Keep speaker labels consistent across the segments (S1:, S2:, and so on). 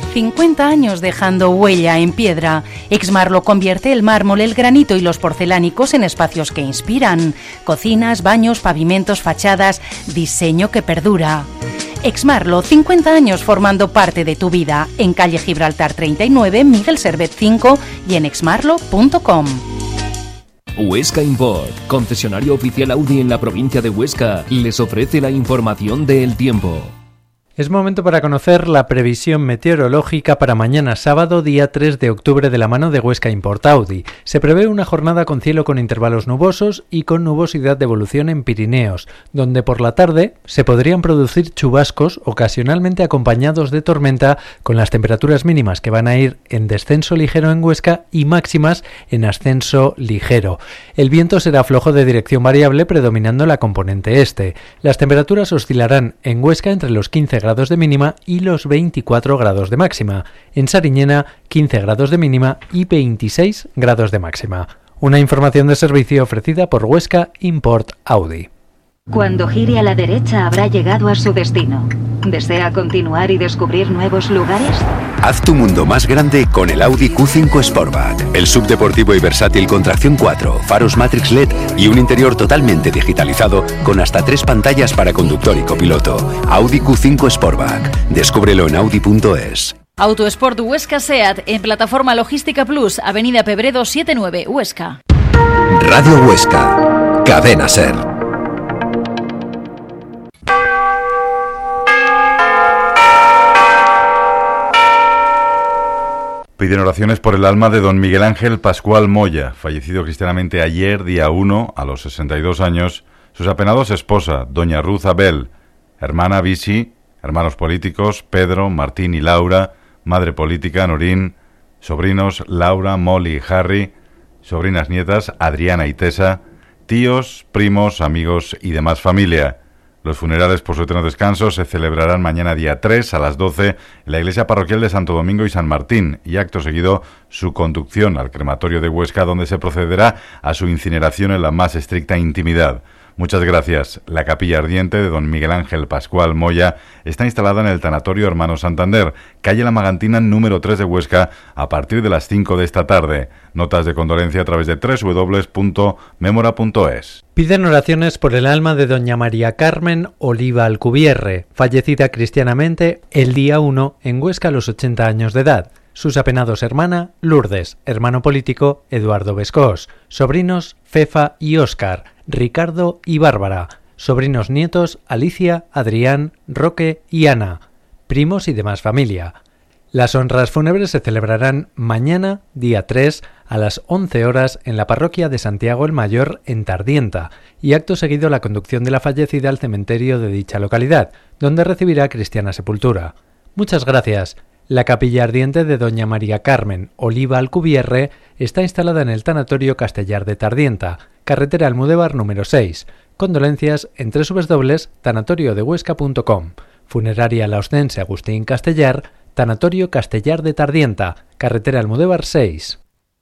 S1: 50 años dejando huella en piedra. Exmarlo convierte el mármol, el granito y los porcelánicos en espacios que inspiran. Cocinas, baños, pavimentos, fachadas, diseño que perdura. Exmarlo, 50 años formando parte de tu vida. En calle Gibraltar 39, Miguel Servet 5 y en exmarlo.com.
S2: Huesca Import, concesionario oficial Audi en la provincia de Huesca, les ofrece la información del tiempo.
S3: Es momento para conocer la previsión meteorológica para mañana sábado, día 3 de octubre, de la mano de Huesca Import Audi. Se prevé una jornada con cielo con intervalos nubosos y con nubosidad de evolución en Pirineos, donde por la tarde se podrían producir chubascos ocasionalmente acompañados de tormenta, con las temperaturas mínimas que van a ir en descenso ligero en Huesca y máximas en ascenso ligero. El viento será flojo de dirección variable, predominando la componente este. Las temperaturas oscilarán en Huesca entre los 15 grados de mínima y los 24 grados de máxima. En Sariñena, 15 grados de mínima y 26 grados de máxima. Una información de servicio ofrecida por Huesca Import Audi.
S4: Cuando gire a la derecha habrá llegado a su destino. ¿Desea continuar y descubrir nuevos lugares?
S5: Haz tu mundo más grande con el Audi Q5 Sportback. El subdeportivo y versátil con tracción 4, faros Matrix LED y un interior totalmente digitalizado con hasta 3 pantallas para conductor y copiloto. Audi Q5 Sportback. Descúbrelo en audi.es.
S6: Autosport Huesca SEAT en Plataforma Logística Plus, Avenida Pebredo 79, Huesca.
S5: Radio Huesca. Cadena SER.
S7: Piden oraciones por el alma de don Miguel Ángel Pascual Moya, fallecido cristianamente ayer, día 1, a los 62 años, sus apenados esposa, doña Ruth Abel, hermana Bisi, hermanos políticos, Pedro, Martín y Laura, madre política, Norín, sobrinos, Laura, Molly y Harry, sobrinas nietas, Adriana y Tessa, tíos, primos, amigos y demás familia. Los funerales por su eterno descanso se celebrarán mañana día 3 a las 12 en la iglesia parroquial de Santo Domingo y San Martín, y acto seguido su conducción al crematorio de Huesca, donde se procederá a su incineración en la más estricta intimidad. Muchas gracias. La capilla ardiente de don Miguel Ángel Pascual Moya está instalada en el Tanatorio Hermano Santander, calle La Magantina número 3 de Huesca, a partir de las 5 de esta tarde. Notas de condolencia a través de www.memora.es.
S3: Piden oraciones por el alma de doña María Carmen Oliva Alcubierre, fallecida cristianamente el día 1 en Huesca a los 80 años de edad. Sus apenados hermana Lourdes, hermano político Eduardo Bescós, sobrinos Fefa y Óscar, Ricardo y Bárbara, sobrinos nietos Alicia, Adrián, Roque y Ana, primos y demás familia. Las honras fúnebres se celebrarán mañana, día 3, a las 11 horas en la parroquia de Santiago el Mayor en Tardienta, y acto seguido la conducción de la fallecida al cementerio de dicha localidad, donde recibirá cristiana sepultura. Muchas gracias. La capilla ardiente de doña María Carmen Oliva Alcubierre está instalada en el Tanatorio Castellar de Tardienta, carretera Almudévar número 6. Condolencias en www.tanatoriodehuesca.com. Funeraria Laoscense Agustín Castellar, Tanatorio Castellar de Tardienta, carretera Almudévar 6.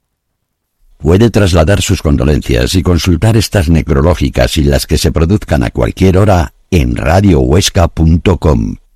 S8: Puede trasladar sus condolencias y consultar estas necrológicas y las que se produzcan a cualquier hora en radiohuesca.com.